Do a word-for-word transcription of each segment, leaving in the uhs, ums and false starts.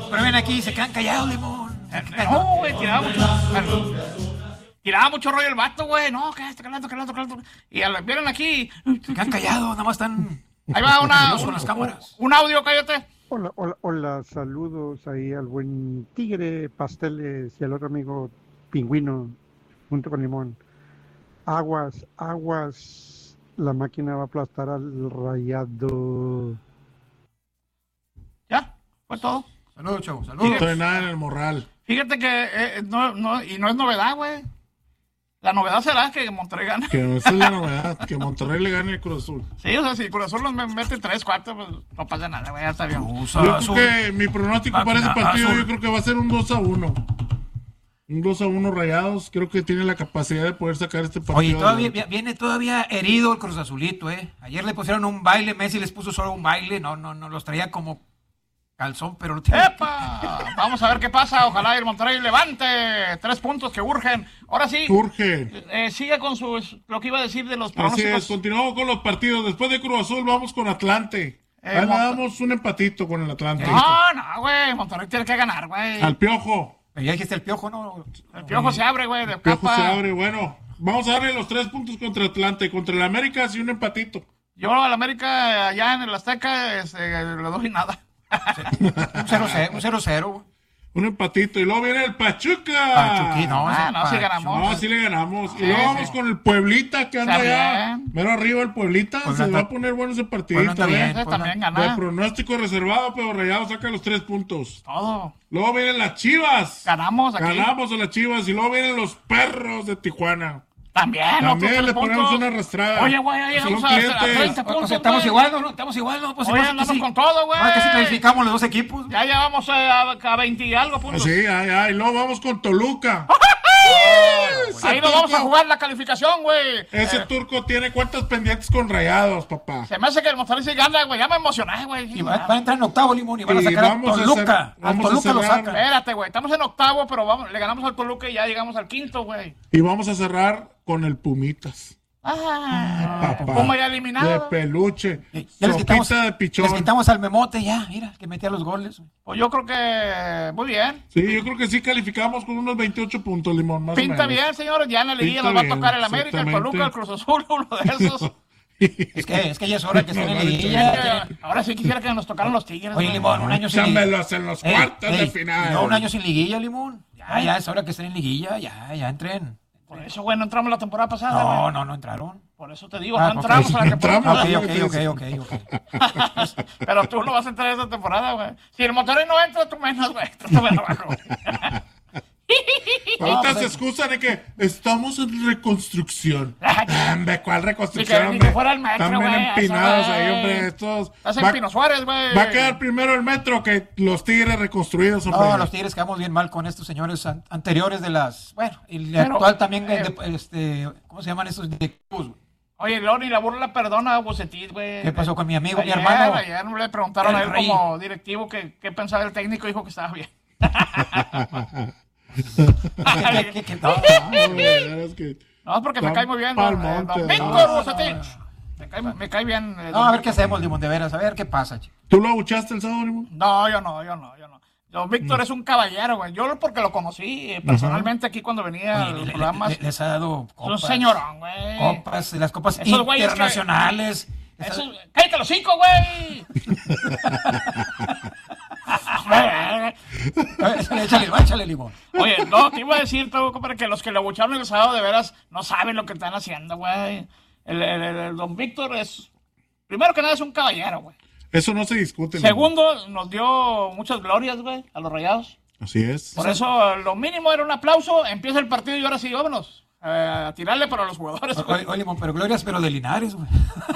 Pero ven aquí y se quedan callados, Limón. No, güey, tiraba mucho. Tiraba mucho rollo el vato, güey. No, que esto, que esto, que esto, que esto. Y al, vieron aquí. Se quedan callados, nada más están. Ahí va una. con las cámaras. Un audio, cállate. Hola, hola, hola, saludos ahí al buen Tigre Pasteles y al otro amigo Pingüino, junto con Limón. Aguas, aguas, la máquina va a aplastar al Rayado. Ya, fue todo. Saludos, chavos, saludos. No trae nada en el morral. Fíjate que eh, no, no, y no es novedad, güey. La novedad será que Monterrey gane. Que esa es la novedad, que Monterrey le gane el Cruz Azul. Sí, o sea, si Cruz Azul los mete tres, cuatro, pues no pasa nada, güey, ya está bien. Yo creo que mi pronóstico para ese partido, yo creo que va a ser un dos a uno. Un dos a uno Rayados, creo que tiene la capacidad de poder sacar este partido. Oye, todavía viene todavía herido el Cruz Azulito, ¿eh? Ayer le pusieron un baile, Messi les puso solo un baile, no, no, no, los traía como calzón, pero no tiene... ¡Epa! Vamos a ver qué pasa, ojalá el Monterrey levante tres puntos que urgen. Ahora sí, urge. Eh, sigue con su, lo que iba a decir de los Así pronósticos. es, continuamos con los partidos. Después de Cruz Azul vamos con Atlante. Eh, Ahí le Mont- damos un empatito con el Atlante. No, no, güey, Monterrey tiene que ganar, güey. Al Piojo. Ya dijiste el Piojo, ¿no? El Piojo se abre, güey, de El Piojo capa. se abre, bueno. Vamos a darle los tres puntos contra Atlante. Contra el América, sí, un empatito. Yo al América allá en el Azteca este, le doy nada. Un cero cero. Un empatito. Y luego viene el Pachuca. Pachuqui, no, Ah, ese no, sí Pachuca. ganamos. No, sí le ganamos. Y Sí, luego sí. vamos con el Pueblita que anda Está allá. bien. Mero arriba el Pueblita. Puebla Se va anda- a poner bueno ese Puebla partidito. anda ¿eh? bien. Ese también De ganar. pronóstico reservado, pero Rayado saca los tres puntos. Todo. Luego vienen las Chivas. Ganamos aquí. Ganamos a las Chivas. Y luego vienen los Perros de Tijuana. También, También otros tres le ponemos puntos. una arrastrada. Oye, güey, ya llegamos Son a, a clientes. treinta O puntos, sea, estamos güey. igual, ¿no? Estamos igual, ¿no? Pues Oye, no, que andamos sí. con todo, güey. No, es que sí calificamos los dos equipos. Ya llevamos a, a veinte y algo puntos. Sí, ay, ay. Y luego vamos con Toluca. Ahí nos vamos a jugar la calificación, güey. Ese Eh, turco tiene cuentas pendientes con Rayados, papá. se me hace que el Monterrey se gana, güey. Ya me emocioné, güey. Y va, va a entrar en octavo, Limón, y van a Y sacar a vamos a Toluca. hacer- A vamos a Toluca lo cerrar. sacan. Espérate, güey. Estamos en octavo, pero vamos, le ganamos al Toluca y ya llegamos al quinto, güey. Y vamos a cerrar con el Pumitas. Ah, Papá. Puma ya De eliminado. peluche. Ya les quitamos, Sopita de pichón. les quitamos al Memote ya, mira, que metía los goles. Pues yo creo que muy bien. Sí, yo creo que sí calificamos con unos veintiocho puntos, Limón, más o Pinta menos. bien, señores. Ya en la liguilla Pinta nos va a bien, tocar el América, el exactamente. Toluca, el Cruz Azul, uno de esos. Es que, es que ya es hora que estén en No, no, liguilla. Eh, Ahora sí quisiera que nos tocaran los Tigres. Oye, güey. Limón, un año sin Échamelos en los Ey, cuartos de ey, final. No, un año sin liguilla, Limón. Ya, ya es hora que estén en liguilla, ya, ya entren. Por eso, güey, no entramos la temporada pasada. No, güey. no, no entraron. Por eso te digo, Ah, no ok. entramos a la temporada. Entramos. Ok, ok, ok, ok, ok. Pero tú no vas a entrar esta temporada, güey. Si el Monterrey no entra, tú menos, güey. Tú te vas abajo. Ahorita No, se pues- excusan de que estamos en reconstrucción. Ay, Hombre, ¿cuál Ni reconstrucción, que- ni hombre? que fuera el metro, Están bien güey, empinados eso, ahí, güey. hombre. Estos... Estás en Va, Pino Suárez, güey. va a quedar primero el metro que los Tigres reconstruidos, hombre. No, los Tigres quedamos bien mal con estos señores an- anteriores de las. Bueno, y el Pero, actual también, eh, de- este, ¿cómo se llaman esos directivos, güey? Oye, Loni, la burla perdona a Bucetit, güey. ¿Qué pasó con mi amigo, mi Ayer, hermano? Ayer le preguntaron El a él rey. como directivo que qué pensaba el técnico y dijo que estaba bien. ¿Qué- qué- qué- no, No, la verdad es que- No, porque me Don cae muy bien. Pal Don, eh, Monte, don no. Víctor Bucetich. Me cae, me cae bien. eh, No, don a ver qué Víctor. hacemos, Limón, de veras, a ver qué pasa, chico. ¿Tú lo abuchaste el sábado, Limón? No, yo no, yo no, yo no. Don Mm. Víctor es un caballero, güey. Yo porque lo conocí eh, personalmente aquí cuando venía a Oye, los le- programas. le- les ha dado Es un copas. señorón, güey. Copas, las copas Esos güeyes que- internacionales. Les ha- Eso, ¡cállate los cinco, güey! Échale, échale, échale, Limón. Oye, no, te iba a decir, todo, compadre, que los que le abucharon el sábado de veras no saben lo que están haciendo, güey. El, el- el- el don Víctor es, primero que nada, es un caballero, güey. Eso no se discute. Limón. Segundo, nos dio muchas glorias, güey, a los Rayados. Así es. Por eso, lo mínimo era un aplauso, empieza el partido y ahora sí, vámonos. eh, a tirarle para los jugadores, Oye, güey. oye, Limón, pero glorias, pero de Linares, güey.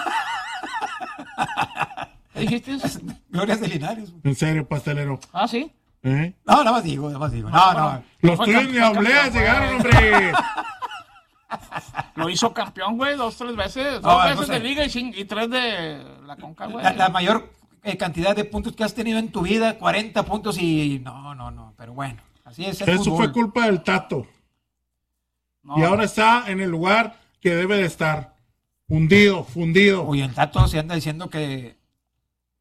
¿Qué dijiste? Glorias de Linares, güey. En serio, pastelero. Ah, sí. ¿Eh? No, nada más digo, nada más digo. No, no. Los Fue tuyos cam- ni fue obleas campeón, llegaron, güey. hombre. Lo hizo campeón, güey, dos, tres veces. No, Dos no veces sé. de liga y, cin- y tres de la Conca, güey. La, la mayor eh, cantidad de puntos que has tenido en tu vida, cuarenta puntos y... No, no, no, pero bueno, así es el Eso fútbol. fue culpa del Tato. No. Y ahora está en el lugar que debe de estar. Hundido, fundido. Uy, el Tato se anda diciendo que...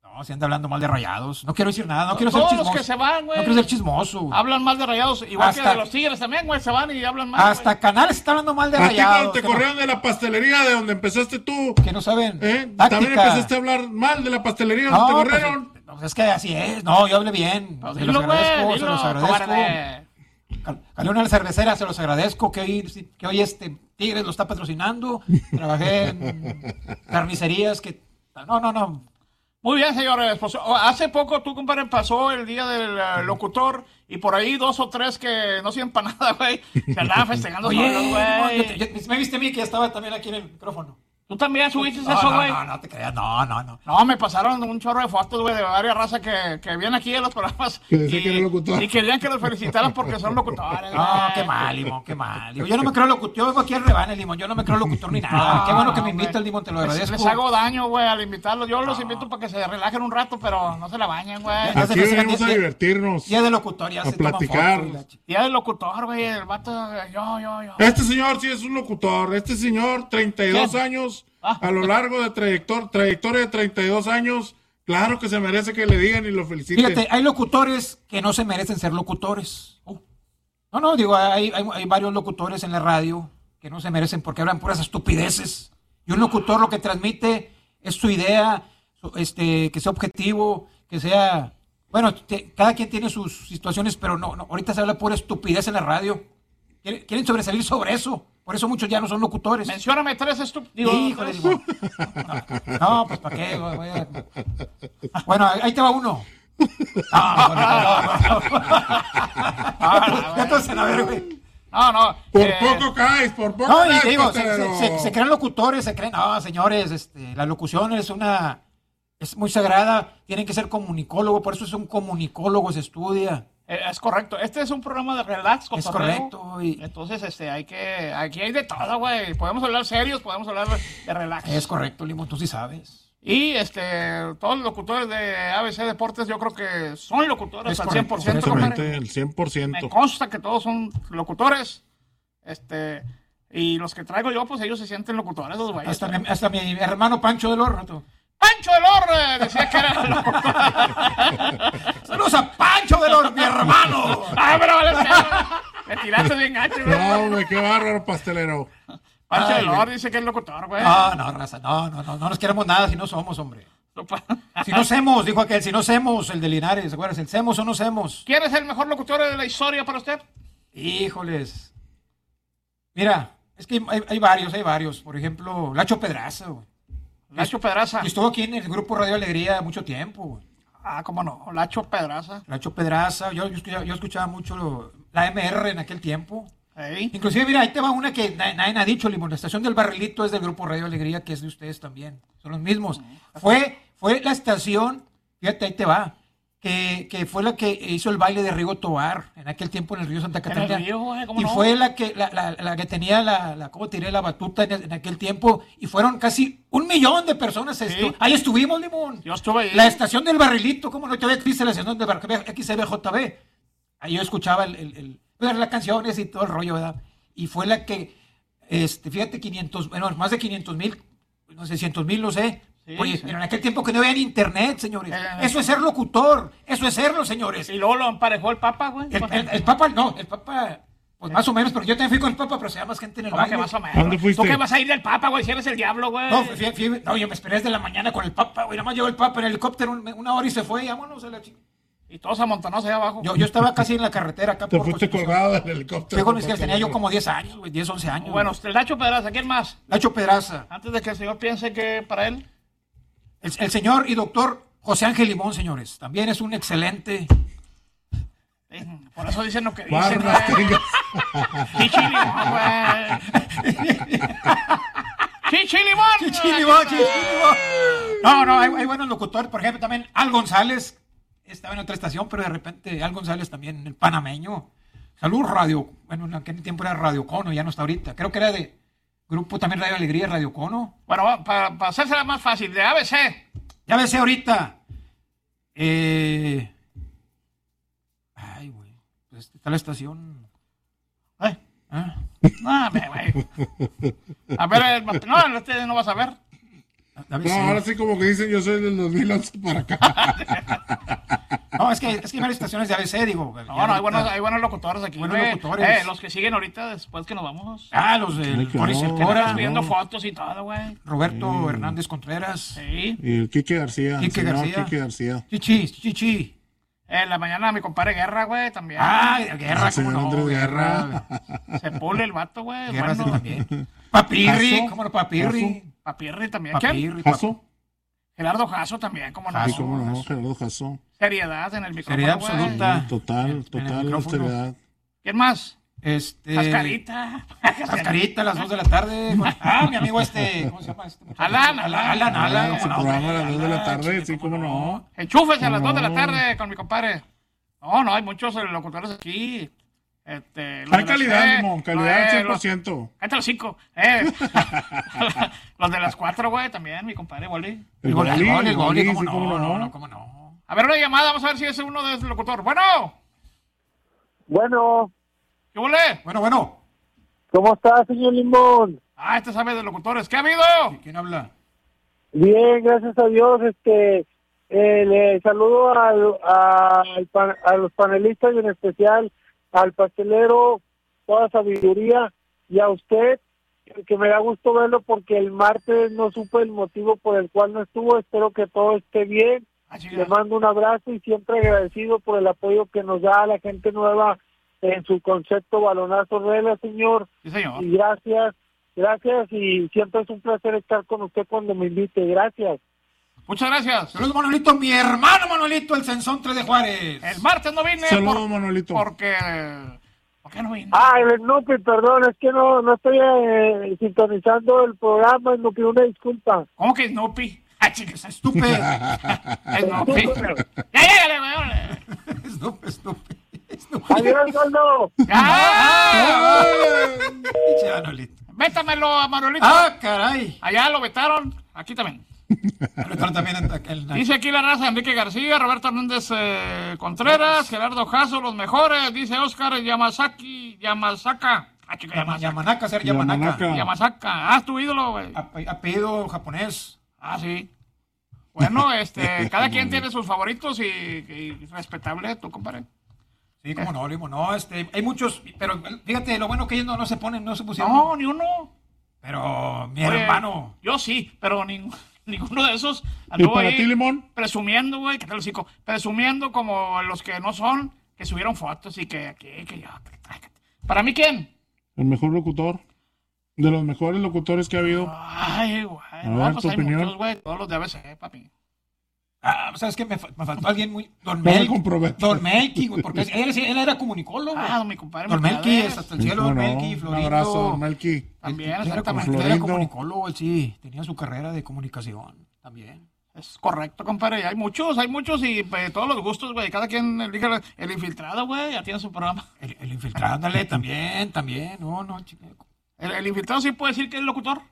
No, si anda hablando mal de Rayados. No quiero decir nada, no quiero ser Todos chismoso. los que se van, güey. No quiero ser chismoso. Güey. Hablan mal de Rayados, igual Hasta- que de los Tigres también, güey, se van y hablan mal. Hasta güey. Canales está hablando mal de A ti cuando Rayados. te que no- corrieron de la pastelería de donde empezaste tú, Que no saben. ¿eh? Táctica. También empezaste a hablar mal de la pastelería donde No, te pues, corrieron. pues es que así es. No, yo hablé bien. Pues se dilo, los agradezco, güey, se los dilo, agradezco. cobarde. Cal- Calé una cervecera, se los agradezco que hoy, que hoy este Tigres lo está patrocinando. Trabajé en carnicerías que... No, no, no. Muy bien, señores. Pues, oh, hace poco tú, compadre, pasó el día del eh, locutor y por ahí dos o tres que no sirven para nada, güey. Se andaban festejando Oye, solos, no, yo te- güey. yo- me viste a mí que ya estaba también aquí en el micrófono. Tú también subiste No, eso, no, güey. no, no te creas. No, no, no. No, me pasaron un chorro de fotos, güey, de varias razas que, que vienen aquí en los programas. Que decía y, que era locutor. y querían que los felicitaran porque son locutores, No, güey. qué mal, Limón, qué mal. Digo, yo no me creo locutor, yo vengo aquí al rebane, Limón, yo no me creo locutor ni nada. No, Qué bueno que no, me güey. invitas, Limón, te lo Les, agradezco. les hago daño, güey, al invitarlos. Yo los invito para que se relajen un rato, pero no se la bañen, güey. Ya Aquí se me venimos a día- divertirnos. Día de locutor, ya A se toman platicar. fotos y la ch- Día del locutor, güey, el vato, yo, yo, yo. Este señor sí es un locutor. Este señor, treinta y dos ¿Quién? años, Ah. a lo largo de trayector, trayectoria de treinta y dos años, claro que se merece que le digan y lo feliciten. Fíjate, hay locutores que no se merecen ser locutores. Uh. No, no, digo, hay, hay, hay varios locutores en la radio que no se merecen porque hablan puras estupideces. Y un locutor lo que transmite es su idea, su- este, que sea objetivo, que sea... Bueno, te- cada quien tiene sus situaciones, pero no, no, ahorita se habla pura estupidez en la radio. Quieren, quieren sobresalir sobre eso. Por eso muchos ya no son locutores. Mencióname tres estúpidos. Híjole, digo, no, no, pues ¿para qué? Voy a- Bueno, ahí te va uno. No, no, no, no, no. Entonces, a ver, güey. No, no. Por eh, poco caes, por poco No, y caes, te digo, se, pastelero. se- se- se creen locutores, se creen, no, señores, este, la locución es una, es muy sagrada, tienen que ser comunicólogo, por eso es un comunicólogo, se estudia. eh, es correcto. Este es un programa de relax, Es cotorreo. correcto, y- Entonces, este, hay que, aquí hay de todo, güey. Podemos hablar serios, podemos hablar de relax. Es correcto, Limón, tú sí sabes. Y este, todos los locutores de A B C Deportes, yo creo que son locutores Es al correcto, cien por ciento, compadre. Exactamente, el cien por Me ciento. consta que todos son locutores. Este, y los que traigo yo, pues ellos se sienten locutores, los güeyes. Hasta mi, hasta mi hermano Pancho del Horno. tú. Pancho del Orre decía que era locutor. Saludos a Pancho del Horno, mi hermano. Ah, pero vale, me tiraste bien gacho, güey. No, hombre, qué bárbaro, pastelero. Pancho Ay, del güey. Orre dice que es locutor, güey. No, no, raza, no, no, no, no nos queremos nada si no somos, hombre. Si no semos, dijo aquel, si no semos, el de Linares, ¿se acuerdas? El semos o no semos. ¿Quién es el mejor locutor de la historia para usted? Híjoles. Mira, es que hay, hay varios, hay varios. Por ejemplo, Lacho Pedraza, güey. Lacho Pedraza. Y estuvo aquí en el grupo Radio Alegría mucho tiempo, güey. Ah, cómo no, Lacho Pedraza. Lacho Pedraza, yo, yo, escuchaba, yo escuchaba mucho lo- la M R en aquel tiempo. Ey. Inclusive, mira, ahí te va una que na- nadie ha dicho, Limón. La estación del Barrilito es del grupo Radio Alegría, que es de ustedes también. Son los mismos. Fue, fue la estación, fíjate, ahí te va, que, que fue la que hizo el baile de Rigo Tobar en aquel tiempo en el río Santa En el Catarina. río, güey, ¿cómo Y no? fue la que, la, la- la que tenía la, la, ¿cómo tiré? La batuta en, en aquel tiempo. Y fueron casi un millón de personas. estu- Ahí estuvimos, Limón. Yo estuve ahí. La estación del Barrilito, ¿cómo no? Todavía existe la estación del Barrilito, X C B J B. Ahí yo escuchaba el, el, el- pues, las canciones y todo el rollo, ¿verdad? Y fue la que, este, fíjate, quinientos, bueno, más de quinientos mil, no sé, seiscientos mil, no sé. Sí, Oye, sí. pero en aquel tiempo que no había internet, señores. Eh, Eso es ser locutor, eso es serlo, señores. Y luego lo emparejó el Papa, güey. El, el- el Papa, no, el Papa, pues más o menos, pero yo también fui con el Papa, pero se llama más gente en el ¿Cómo que baile. más o menos? ¿Dónde fuiste? ¿Tú qué vas a ir del Papa, güey? Si eres el diablo, güey. No, fui- fui- no, yo me esperé desde la mañana con el Papa, güey. Nada más llegó el Papa en el helicóptero un- una hora y se fue, y vámonos a la chica. Y todos amontonados allá abajo. Yo, yo estaba casi en la carretera acá Te por fuiste Constitución. colgado del helicóptero. Fui con mis hijas, tenía yo como diez años, güey, diez, once años. Bueno, güey. el Lacho Pedraza, ¿quién más? Nacho Pedraza. Antes de que el señor piense que para él. El, el señor y doctor José Ángel Limón, señores. También es un excelente. eh, Por eso dicen lo que dicen, Barbas, güey. tengas. Chichi Limón, güey. Chichi Limón. Chichi Limón, Chichi Limón. No, no, hay, hay buenos locutores. Por ejemplo, también Al González. Estaba en otra estación, pero de repente Al González también, el panameño. Salud Radio. Bueno, en aquel tiempo era Radio Cono, ya no está ahorita. Creo que era de grupo también Radio Alegría, Radio Cono. Bueno, va, para, para hacérsela más fácil, de A B C. Ya ves ahorita. Eh... Ay, güey. Pues está la estación. Eh, ¿Ah? No, hombre, güey. A ver, el, no, este no vas a ver. David, No, sí. ahora sí como que dicen yo soy del dos mil once para acá. No, es que, es que hay varias estaciones de A B C, digo. ya No, no, hay ahorita- buenos, hay buenos locutores aquí, Buenos güey. locutores. Eh, los que siguen ahorita después que nos vamos. Ah, los Ay, del qué Cory horror. Secora, Estás viendo fotos y todo, güey. Roberto Hernández Contreras, Sí. Y el Quique García. Quique señor García. Quique García. Chichi, Chichi. En la mañana mi compadre Guerra, güey, también. Ah, Guerra, Ah, señor cómo no, Andrés Guerra. Se pule el vato, güey. Guerra sí Bueno, también. Papirri, Jasso, cómo no, Papirri. Papirri también. ¿Quién? Papirri, Jasso. Gerardo Jasso también, como no. Sí, Jasso. cómo no, Gerardo Jasso. Seriedad en el micrófono, Seriedad güey. absoluta. Sí, total, En- en el total, micrófono. seriedad. ¿Quién más? Este. Cascarita. Cascarita a las dos de la tarde. Ah, mi amigo este. ¿Cómo se llama este? muchacho? Alan, Alan. Alan, Alan. Ah, su cómo no, programa a las hombre, dos de la Alan, tarde, chique, sí, cómo no. Enchúfese a las No. dos de la tarde con mi compadre. No, no, hay muchos eh, locutores aquí. Este, los Hay de las- calidad, eh, Limón, eh, calidad cien por los- ciento. Cállate los cinco. Eh. Los de las cuatro, güey, también, mi compadre Wally. El El gol, el Boli, gol, el el gol, Boli, cómo sí, no, cómo no, no. no, cómo no. A ver, una llamada, vamos a ver si es uno de los locutor. Bueno, Bueno, ¿qué huele? Bueno, bueno. ¿cómo está, señor Limón? Ah, este sabe de locutores. ¿Qué ha habido? ¿Quién habla? Bien, gracias a Dios. Este, eh, le saludo al, al pan- a los panelistas y en especial al pastelero, toda sabiduría, y a usted, que me da gusto verlo porque el martes no supe el motivo por el cual no estuvo. Espero que todo esté bien. Ah, chica. Le mando un abrazo y siempre agradecido por el apoyo que nos da a la gente nueva en su concepto Balonazo Rela, señor. Sí, señor. Y gracias, gracias, y siempre es un placer estar con usted cuando me invite. Gracias. Muchas gracias. Saludos, Manuelito, mi hermano Manuelito, el Censontre de Juárez. El martes no vine Saludos, por- Manuelito. porque... ¿Por qué no vine? Ah, el Snoopy, perdón, es que no no estoy eh, sintonizando el programa, Snoopy, una disculpa. ¿Cómo que Snoopy? Ah, chicas, Estúpido. Snoopy. Ya, llegale, güey, órale. Estúpido, estúpido. Estúpido. Adiós, Gordo. ¡Ya! Pinche Manuelito. Vétamelo a Manuelito. Ah, caray. Allá lo vetaron. Aquí también. Manuelito también en aquel- Dice aquí la raza, Enrique García, Roberto Hernández eh, Contreras, Gerardo Jasso, los mejores. Dice Oscar Yamasaki, Yamasaka. Ah, chica, Yama- Yamasaka. Yamanaka, ser Yamanaka. Yamanaka. Yamasaka. Ah, es tu ídolo, güey. Ape- Apellido japonés. Ah, sí. Bueno, este, cada quien tiene sus favoritos y, y respetable, tú, compadre. Sí, como no, Limo, no, este, hay muchos, pero fíjate, lo bueno que ellos no, no se ponen, no se pusieron. No, ni uno. Pero, mi Oye, hermano, Yo sí, pero ning- ninguno de esos ¿Y anduvo para ahí ti, Limón? presumiendo, güey, que te lo digo, presumiendo como los que no son, que subieron fotos y que aquí, que yo. ¿Para mí quién? El mejor locutor. De los mejores locutores que ha habido. Ay, güey. No, ver, pues tu hay opinión. muchos, güey. Todos los de A B C, papi. ah, ¿sabes qué? Me, fa- me faltó alguien muy. Don me Melqui. comprometo. Don Melqui, güey, porque él, él era comunicólogo. Ah, mi compadre. Don Melqui, Mercader. hasta el cielo, Don ¿Cómo no? Melqui, Un Florindo. abrazo, don Melqui. También, Él era, exactamente. él era Florindo. comunicólogo, él sí, tenía su carrera de comunicación también. Es correcto, compadre. Hay muchos, hay muchos y pues, todos los gustos, güey. Cada quien elige el, el infiltrado, güey. Ya tiene su programa. El, el infiltrado, ándale, también, también, no, no, chico. El, el infiltrado sí puede decir que es locutor.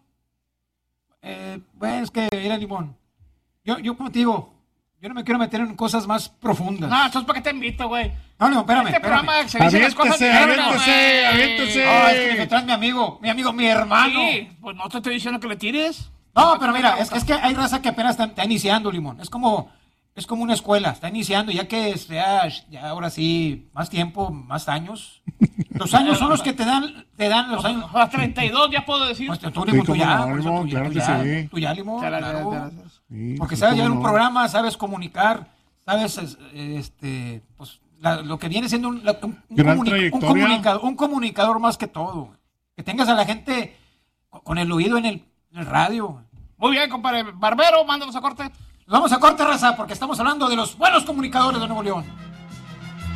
Eh, bueno, es que era Limón. Yo, yo, como te digo, yo no me quiero meter en cosas más profundas. No, entonces, ¿para qué te invito, güey? No, no, espérame, Este espérame. programa se dice las cosas Aviéntese, directas, aviéntese, güey. aviéntese. No, es que me traes mi amigo, mi amigo, mi hermano. Sí, pues no te estoy diciendo que le tires. No, pero mira, es, es que hay raza que apenas está, está iniciando, Limón. Es como, es como una escuela, está iniciando, ya que sea, ya ahora sí, más tiempo, más años. Los años son los que te dan, te dan los años. A treinta y dos ya puedo decir. Pues, tú, Sí, Limón, tú cómo ya, no, por eso Limón, tú ya, claro tú que ya, sí. tú ya, Limón, Gracias, claro. gracias. Sí, Porque pues, sabes cómo llevar un no. programa, sabes comunicar, sabes, es- este, pues, la- lo que viene siendo un, la- un, un Gran comuni- un trayectoria. comunicador, un comunicador más que todo. Que tengas a la gente con- con el oído en el, en el radio. Muy bien, compadre. Barbero, mándanos a corte. Vamos a corte, raza, porque estamos hablando de los buenos comunicadores de Nuevo León.